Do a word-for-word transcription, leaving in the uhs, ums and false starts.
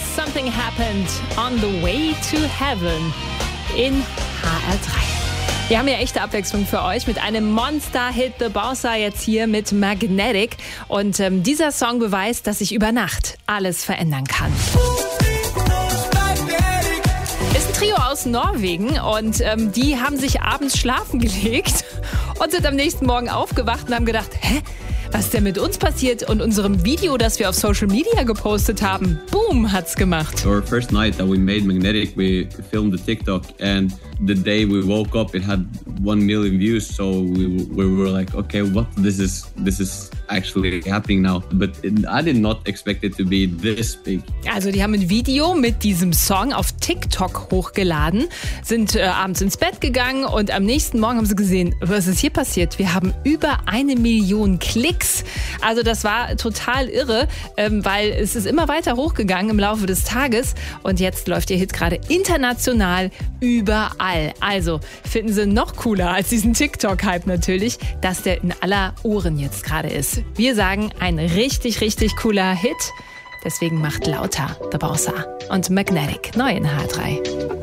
Something Happened on the Way to Heaven in H R drei. Wir haben ja echte Abwechslung für euch mit einem Monster-Hit, The Bossa, jetzt hier mit Magnetic. Und ähm, dieser Song beweist, dass sich über Nacht alles verändern kann. Ist ein Trio aus Norwegen und ähm, die haben sich abends schlafen gelegt und sind am nächsten Morgen aufgewacht und haben gedacht, hä? Was ist denn mit uns passiert und unserem Video, das wir auf Social Media gepostet haben? Boom, hat's gemacht. Our first night that we made Magnetic, we filmed the TikTok, and the day we woke up, it had one million views. So we, we were like, okay, what this is this is actually happening now. But it, I did not expect it to be this big. Also die haben ein Video mit diesem Song auf TikTok hochgeladen, sind äh, abends ins Bett gegangen und am nächsten Morgen haben sie gesehen, was ist hier passiert? Wir haben über eine Million Klicks. Also das war total irre, ähm, weil es ist immer weiter hochgegangen im Laufe des Tages und jetzt läuft ihr Hit gerade international überall. Also finden sie noch cooler als diesen TikTok-Hype natürlich, dass der in aller Ohren jetzt gerade ist. Wir sagen, ein richtig, richtig cooler Hit. Deswegen macht lauter The Bossa und Magnetic neu in H drei.